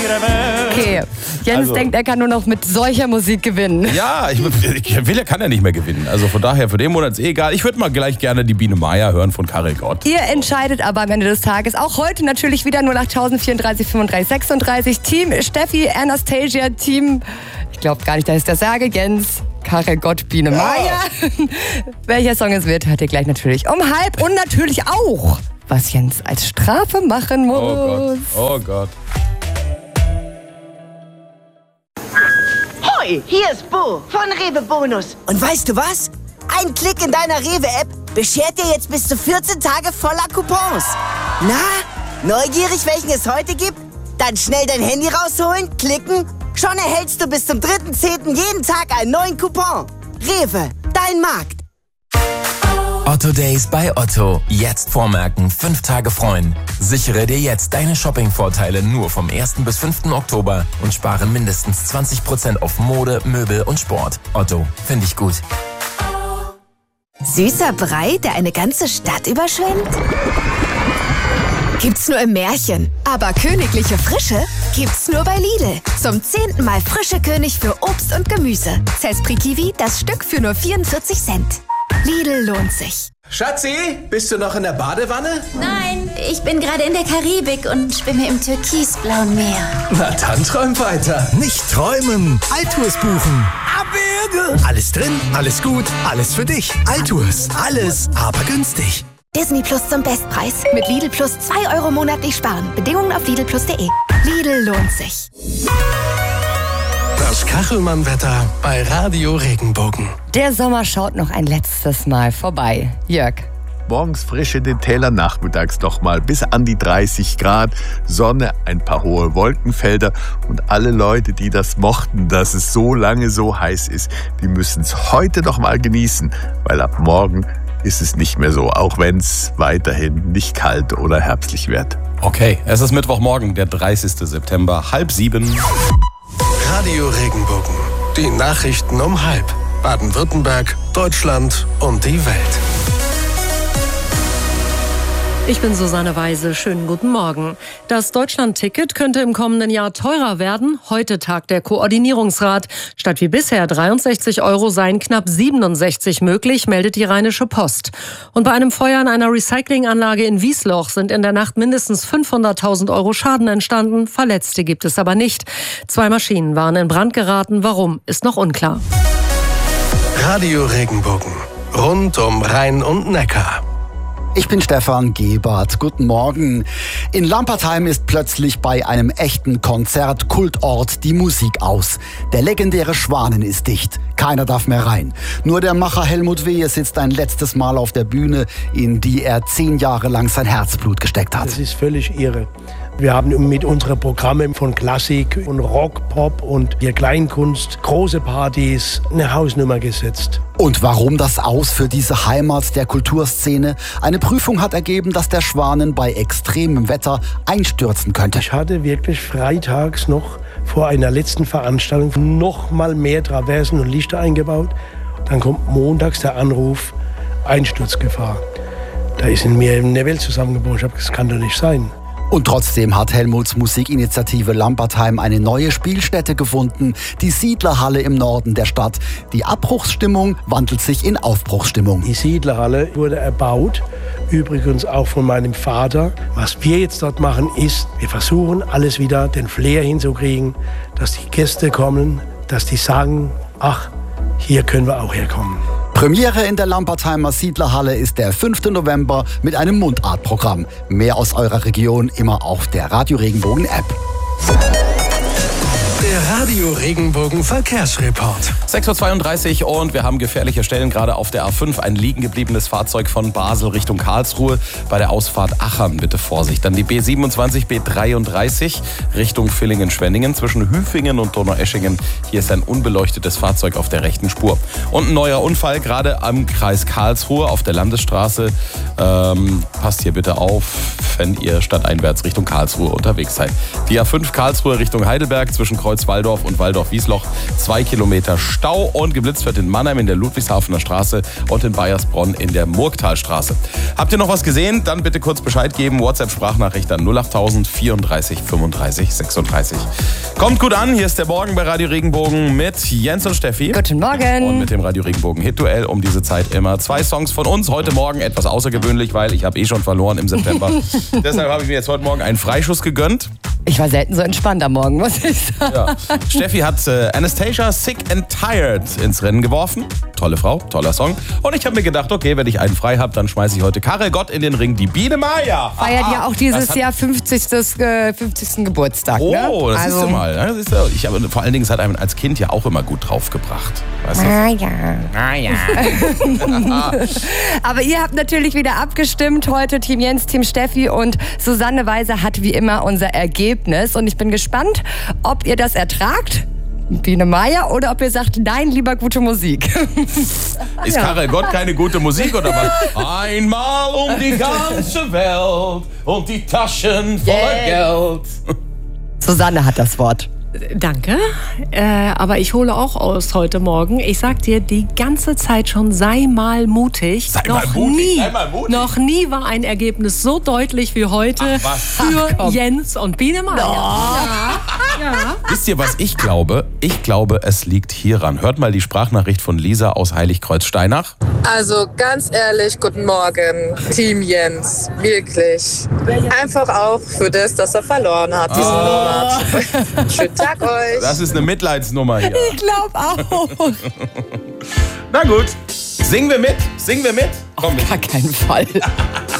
Okay, Jens denkt, er kann nur noch mit solcher Musik gewinnen. Ja, er kann ja nicht mehr gewinnen. Also von daher, für den Monat ist egal. Ich würde mal gleich gerne die Biene Maya hören von Karel Gott. Ihr entscheidet aber am Ende des Tages. Auch heute natürlich wieder 08000 34 35 36. Team Steffi, Anastasia, Team... Ich glaube gar nicht, dass ich das sage. Jens, Karel Gott, Biene Maya. Welcher Song es wird, hört ihr gleich natürlich um 12:30. Und natürlich auch, was Jens als Strafe machen muss. Oh Gott. Hoi, hier ist Bo von Rewe Bonus. Und weißt du was? Ein Klick in deiner Rewe-App beschert dir jetzt bis zu 14 Tage voller Coupons. Na, neugierig, welchen es heute gibt? Dann schnell dein Handy rausholen, klicken. Schon erhältst du bis zum 3.10. jeden Tag einen neuen Coupon. Rewe, dein Markt. Otto Days bei Otto. Jetzt vormerken, 5 Tage freuen. Sichere dir jetzt deine Shopping-Vorteile nur vom 1. bis 5. Oktober und spare mindestens 20% auf Mode, Möbel und Sport. Otto, finde ich gut. Süßer Brei, der eine ganze Stadt überschwemmt? Gibt's nur im Märchen. Aber königliche Frische gibt's nur bei Lidl. Zum 10. Mal frische König für Obst und Gemüse. Zespri Kiwi, das Stück für nur 44 Cent. Lidl lohnt sich. Schatzi, bist du noch in der Badewanne? Nein, ich bin gerade in der Karibik und schwimme im türkisblauen Meer. Na dann träum weiter. Nicht träumen, Altours buchen. Abwürge. Alles drin, alles gut, alles für dich. Altours, alles, aber günstig. Disney Plus zum Bestpreis. Mit Lidl Plus 2 € monatlich sparen. Bedingungen auf lidlplus.de. Lidl lohnt sich. Das Kachelmann-Wetter bei Radio Regenbogen. Der Sommer schaut noch ein letztes Mal vorbei. Jörg. Morgens frisch in den Tälern, nachmittags nochmal bis an die 30 Grad, Sonne, ein paar hohe Wolkenfelder und alle Leute, die das mochten, dass es so lange so heiß ist, die müssen es heute noch mal genießen, weil ab morgen ist es nicht mehr so, auch wenn es weiterhin nicht kalt oder herbstlich wird. Okay, es ist Mittwochmorgen, der 30. September, 6:30. Radio Regenbogen. Die Nachrichten um 6:30. Baden-Württemberg, Deutschland und die Welt. Ich bin Susanne Weise. Schönen guten Morgen. Das Deutschland-Ticket könnte im kommenden Jahr teurer werden. Heute tagt der Koordinierungsrat. Statt wie bisher 63 € seien knapp 67 möglich, meldet die Rheinische Post. Und bei einem Feuer in einer Recyclinganlage in Wiesloch sind in der Nacht mindestens 500.000 € Schaden entstanden. Verletzte gibt es aber nicht. 2 Maschinen waren in Brand geraten. Warum, ist noch unklar. Radio Regenbogen. Rund um Rhein und Neckar. Ich bin Stefan Gebert. Guten Morgen. In Lampertheim ist plötzlich bei einem echten Konzert-Kultort die Musik aus. Der legendäre Schwanen ist dicht. Keiner darf mehr rein. Nur der Macher Helmut Wehe sitzt ein letztes Mal auf der Bühne, in die er 10 Jahre lang sein Herzblut gesteckt hat. Das ist völlig irre. Wir haben mit unseren Programmen von Klassik und Rock, Pop und der Kleinkunst große Partys eine Hausnummer gesetzt. Und warum das Aus für diese Heimat der Kulturszene? Eine Prüfung hat ergeben, dass der Schwanen bei extremem Wetter einstürzen könnte. Ich hatte wirklich freitags noch vor einer letzten Veranstaltung noch mal mehr Traversen und Lichter eingebaut. Dann kommt montags der Anruf, Einsturzgefahr. Da ist in mir eine Welt zusammengebrochen. Ich habe gesagt, das kann doch nicht sein. Und trotzdem hat Helmuts Musikinitiative Lampertheim eine neue Spielstätte gefunden, die Siedlerhalle im Norden der Stadt. Die Abbruchsstimmung wandelt sich in Aufbruchsstimmung. Die Siedlerhalle wurde erbaut, übrigens auch von meinem Vater. Was wir jetzt dort machen ist, wir versuchen alles wieder den Flair hinzukriegen, dass die Gäste kommen, dass die sagen, ach, hier können wir auch herkommen. Premiere in der Lampertheimer Siedlerhalle ist der 5. November mit einem Mundartprogramm. Mehr aus eurer Region immer auf der Radio Regenbogen App. Der Radio Regenbogen Verkehrsreport. 6:32 Uhr und wir haben gefährliche Stellen gerade auf der A5. Ein liegen gebliebenes Fahrzeug von Basel Richtung Karlsruhe bei der Ausfahrt Achern. Bitte Vorsicht. Dann die B27, B33 Richtung Villingen-Schwenningen zwischen Hüfingen und Donaueschingen. Hier ist ein unbeleuchtetes Fahrzeug auf der rechten Spur. Und ein neuer Unfall gerade am Kreis Karlsruhe auf der Landesstraße. Passt hier bitte auf, wenn ihr stadteinwärts Richtung Karlsruhe unterwegs seid. Die A5 Karlsruhe Richtung Heidelberg zwischen Kreuzwaldorf und Waldorf-Wiesloch. 2 Kilometer Stau und geblitzt wird in Mannheim in der Ludwigshafener Straße und in Bayersbronn in der Murgtalstraße. Habt ihr noch was gesehen? Dann bitte kurz Bescheid geben. WhatsApp-Sprachnachricht an 08000 34 35 36. Kommt gut an. Hier ist der Morgen bei Radio Regenbogen mit Jens und Steffi. Guten Morgen. Und mit dem Radio Regenbogen Hit-Duell um diese Zeit immer 2 Songs von uns. Heute Morgen etwas außergewöhnlich, weil ich habe schon verloren im September. Deshalb habe ich mir jetzt heute Morgen einen Freischuss gegönnt. Ich war selten so entspannt am Morgen, muss ich sagen. Ja. Steffi hat Anastasia Sick and Tired ins Rennen geworfen. Tolle Frau, toller Song. Und ich habe mir gedacht, okay, wenn ich einen frei habe, dann schmeiße ich heute Karel Gott in den Ring. Die Biene Maya. Feiert ja auch dieses Jahr 50. Geburtstag. Oh, ne? das siehst du mal. Ne? Das ist ja, vor allen Dingen, es hat einem als Kind ja auch immer gut draufgebracht. Weißt du? Ja. Aber ihr habt natürlich wieder abgestimmt. Heute Team Jens, Team Steffi und Susanne Weiser hat wie immer unser Ergebnis. Und ich bin gespannt, ob ihr das ertragt, Biene Maya, oder ob ihr sagt, nein, lieber gute Musik. Ist Karel Gott keine gute Musik oder was? Einmal um die ganze Welt und die Taschen voller Geld. Susanne hat das Wort. Danke, aber ich hole auch aus heute Morgen. Ich sag dir die ganze Zeit schon, sei mal mutig. Sei mal mutig. Noch nie war ein Ergebnis so deutlich wie heute für Jens und Biene Maya. Ja. Wisst ihr, was ich glaube? Ich glaube, es liegt hieran. Hört mal die Sprachnachricht von Lisa aus Heiligkreuz-Steinach. Also ganz ehrlich, guten Morgen, Team Jens. Wirklich. Einfach auch für das, dass er verloren hat diesen Monat. Schönen Tag euch. Das ist eine Mitleidsnummer hier. Ich glaube auch. Na gut. Singen wir mit? Singen wir mit? Auf gar keinen Fall.